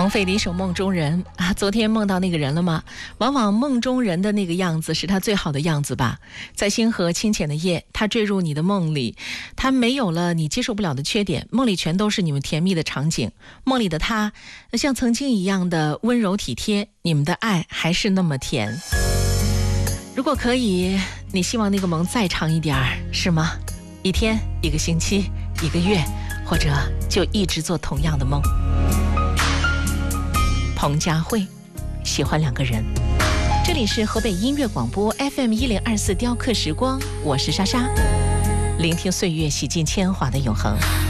王菲的一首《梦中人》啊，昨天梦到那个人了吗？往往梦中人的那个样子是他最好的样子吧。在星河清浅的夜，他坠入你的梦里，他没有了你接受不了的缺点，梦里全都是你们甜蜜的场景。梦里的他像曾经一样的温柔体贴，你们的爱还是那么甜。如果可以，你希望那个梦再长一点儿，是吗？一天、一个星期、一个月，或者就一直做同样的梦。彭佳慧，喜欢两个人。这里是河北音乐广播 FM1024雕刻时光，我是莎莎，聆听岁月洗尽铅华的永恒。